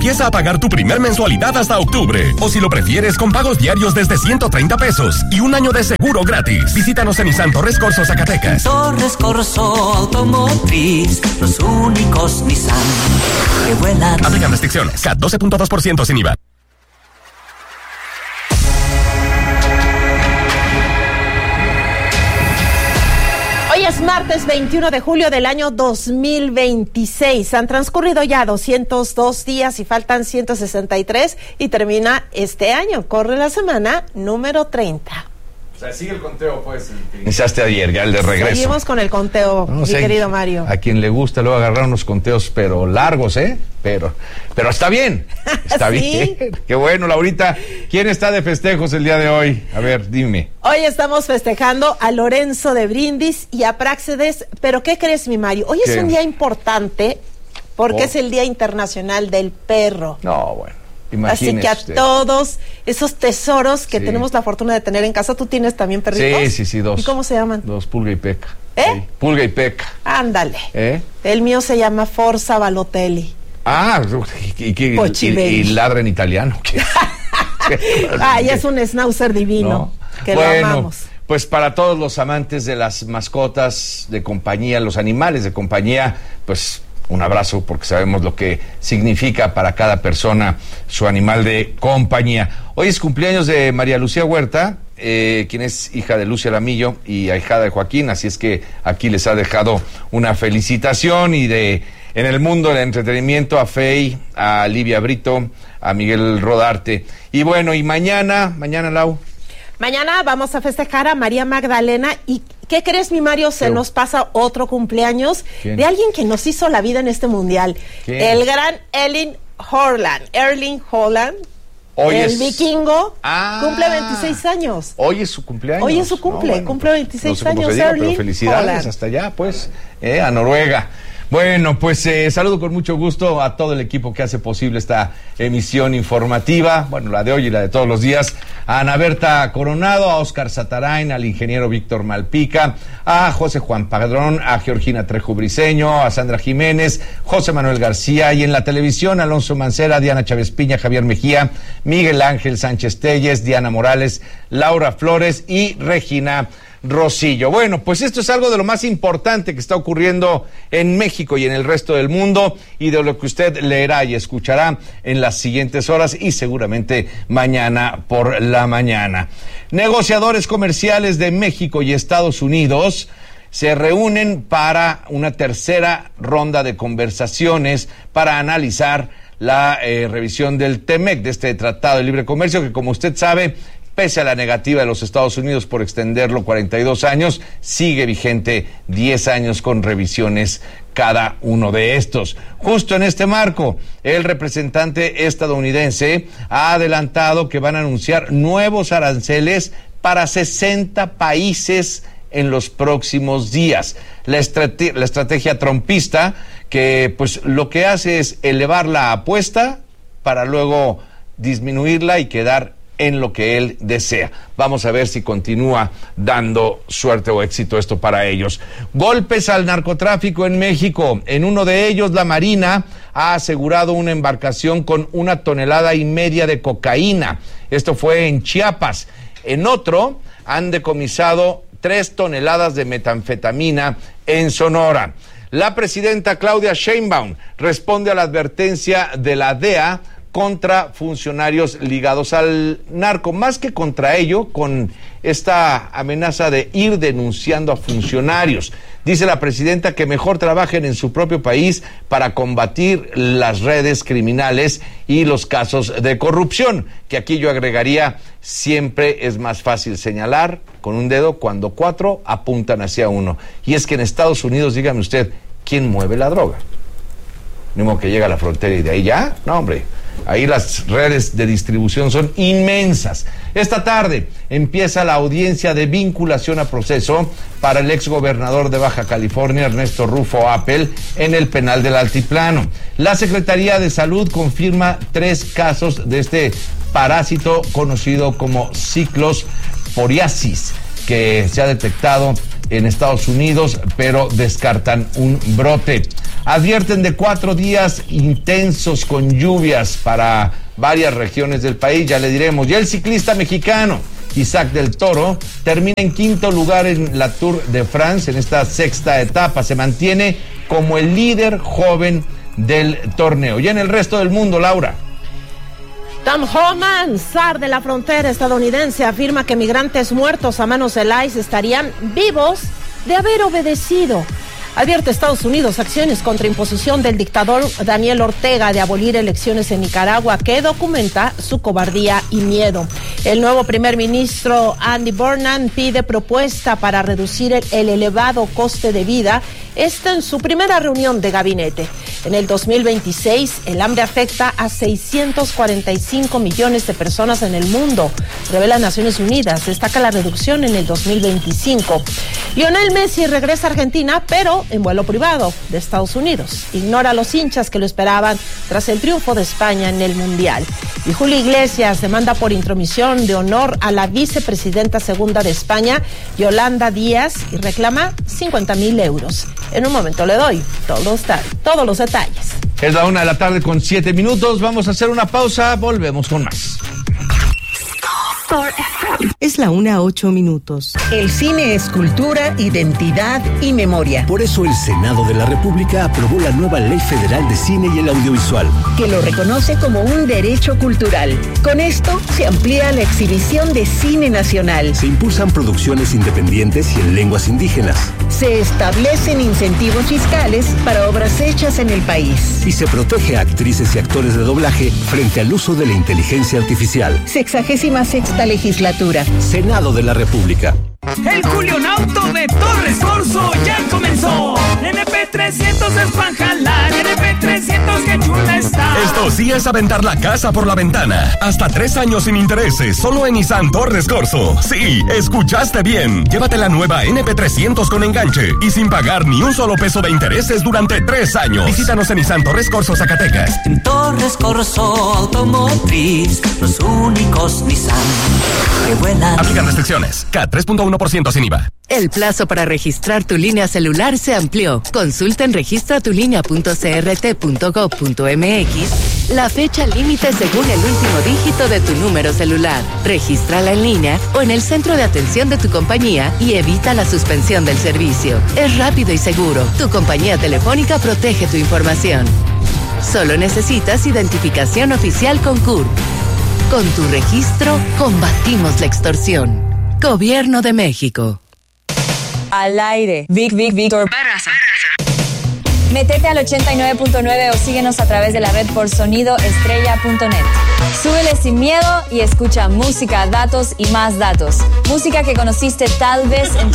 Empieza a pagar tu primer mensualidad hasta octubre. O si lo prefieres, con pagos diarios desde 130 pesos y un año de seguro gratis. Visítanos en Nissan Torres Corzo, Zacatecas. Torres Corzo Automotriz, los únicos Nissan que vuelan. Aplican restricciones. CAT 12.2% sin IVA. Hoy es martes 21 de julio del año 2026. Han transcurrido ya 202 días y faltan 163 y termina este año. Corre la semana número 30. O sea, sigue el conteo, pues. Iniciaste ayer, ya el de regreso. Seguimos con el conteo, mi querido Mario. A quien le gusta luego agarrar unos conteos, pero largos, ¿eh? Pero está bien. Está ¿Sí? bien. Qué bueno, Laurita. ¿Quién está de festejos el día de hoy? A ver, dime. Hoy estamos festejando a Lorenzo de Brindis y a Práxedes. Pero ¿qué crees, mi Mario? Hoy es un día importante porque es el Día Internacional del Perro. No, bueno. Imagínese. Así que a todos esos tesoros que tenemos la fortuna de tener en casa, ¿tú tienes también perritos? Sí, dos. ¿Y cómo se llaman? Dos, Pulga y Peca. ¿Eh? Sí, Pulga y Peca. Ándale. El mío se llama Forza Balotelli. Ah, y ladra en italiano. Y es un schnauzer divino, ¿no? Que lo amamos. Pues para todos los amantes de las mascotas de compañía, los animales de compañía, pues un abrazo, porque sabemos lo que significa para cada persona su animal de compañía. Hoy es cumpleaños de María Lucía Huerta, quien es hija de Lucia Lamillo y ahijada de Joaquín, así es que aquí les ha dejado una felicitación y en el mundo del entretenimiento a Fey, a Livia Brito, a Miguel Rodarte. Y bueno, y mañana, Lau. Mañana vamos a festejar a María Magdalena y ¿qué crees, mi Mario? Se nos pasa otro cumpleaños de alguien que nos hizo la vida en este mundial. ¿Quién? El gran Erling Haaland. El vikingo cumple 26 años. Hoy es su cumpleaños. Hoy es su cumple 26 años. No sé cómo se diga, pero felicidades Haaland. Hasta allá, pues, a Noruega. Bueno, pues saludo con mucho gusto a todo el equipo que hace posible esta emisión informativa, bueno, la de hoy y la de todos los días, a Ana Berta Coronado, a Óscar Satarain, al ingeniero Víctor Malpica, a José Juan Padrón, a Georgina Trejo Briceño, a Sandra Jiménez, José Manuel García, y en la televisión, Alonso Mancera, Diana Chávez Piña, Javier Mejía, Miguel Ángel Sánchez Telles, Diana Morales, Laura Flores y Regina Rosillo. Bueno, pues esto es algo de lo más importante que está ocurriendo en México y en el resto del mundo y de lo que usted leerá y escuchará en las siguientes horas y seguramente mañana por la mañana. Negociadores comerciales de México y Estados Unidos se reúnen para una tercera ronda de conversaciones para analizar la revisión del TEMEC, de este Tratado de Libre Comercio, que como usted sabe, pese a la negativa de los Estados Unidos por extenderlo 42 años, sigue vigente 10 años con revisiones cada uno de estos. Justo en este marco, el representante estadounidense ha adelantado que van a anunciar nuevos aranceles para 60 países en los próximos días. La estrategia trumpista, que pues lo que hace es elevar la apuesta para luego disminuirla y quedar en lo que él desea. Vamos a ver si continúa dando suerte o éxito esto para ellos. Golpes al narcotráfico en México. En uno de ellos, la Marina ha asegurado una embarcación con 1,5 toneladas de cocaína. Esto fue en Chiapas. En otro, han decomisado 3 toneladas de metanfetamina en Sonora. La presidenta Claudia Sheinbaum responde a la advertencia de la DEA contra funcionarios ligados al narco, más que contra ello, con esta amenaza de ir denunciando a funcionarios. Dice la presidenta que mejor trabajen en su propio país para combatir las redes criminales y los casos de corrupción, que aquí yo agregaría, siempre es más fácil señalar con un dedo cuando 4 apuntan hacia uno. Y es que en Estados Unidos, dígame usted, ¿quién mueve la droga? No modo que llega a la frontera y de ahí ya, no hombre. Ahí las redes de distribución son inmensas. Esta tarde empieza la audiencia de vinculación a proceso para el exgobernador de Baja California, Ernesto Rufo Appel, en el penal del Altiplano. La Secretaría de Salud confirma 3 casos de este parásito conocido como ciclosporiasis, que se ha detectado en Estados Unidos, pero descartan un brote. Advierten de 4 días intensos con lluvias para varias regiones del país, ya le diremos. Y el ciclista mexicano Isaac del Toro termina en 5º lugar en la Tour de France en esta 6ª etapa. Se mantiene como el líder joven del torneo. Y en el resto del mundo, Laura. Tom Homan, zar de la frontera estadounidense, afirma que migrantes muertos a manos del ICE estarían vivos de haber obedecido. Advierte Estados Unidos acciones contra imposición del dictador Daniel Ortega de abolir elecciones en Nicaragua, que documenta su cobardía y miedo. El nuevo primer ministro Andy Burnham pide propuesta para reducir el elevado coste de vida. Esta en su primera reunión de gabinete. En el 2026, el hambre afecta a 645 millones de personas en el mundo, revela Naciones Unidas. Destaca la reducción en el 2025. Lionel Messi regresa a Argentina, pero en vuelo privado de Estados Unidos. Ignora a los hinchas que lo esperaban tras el triunfo de España en el Mundial. Y Julio Iglesias demanda por intromisión de honor a la vicepresidenta segunda de España, Yolanda Díaz, y reclama 50,000 euros. En un momento le doy todos los detalles. Es la 1:07 p.m. Vamos a hacer una pausa, volvemos con más. Es la 1:08 p.m. El cine es cultura, identidad y memoria. Por eso el Senado de la República aprobó la nueva Ley Federal de Cine y el Audiovisual, que lo reconoce como un derecho cultural. Con esto se amplía la exhibición de cine nacional. Se impulsan producciones independientes y en lenguas indígenas. Se establecen incentivos fiscales para obras hechas en el país. Y se protege a actrices y actores de doblaje frente al uso de la inteligencia artificial. 66ª legislatura. Senado de la República. El Julionauto de Torres Corso ya comenzó. NP300 es para jalar, NP300 que chula está. Esto sí es aventar la casa por la ventana. Hasta 3 años sin intereses, solo en Nissan Torres Corso. Sí, escuchaste bien. Llévate la nueva NP300 con enganche y sin pagar ni un solo peso de intereses durante 3 años. Visítanos en Nissan Torres Corso, Zacatecas. En Torres Corso Automotriz, los únicos Nissan que vuelan. Aplican restricciones. CAT 3.1% sin IVA. El plazo para registrar tu línea celular se amplió. Consulta en registratulinea.crt.gov.mx la fecha límite según el último dígito de tu número celular. Regístrala en línea o en el centro de atención de tu compañía y evita la suspensión del servicio. Es rápido y seguro. Tu compañía telefónica protege tu información. Solo necesitas identificación oficial con CURP. Con tu registro, combatimos la extorsión. Gobierno de México. Al aire. Víctor Barraza. Métete al 89.9 o síguenos a través de la red por sonidoestrella.net. Súbele sin miedo y escucha música, datos y más datos. Música que conociste tal vez en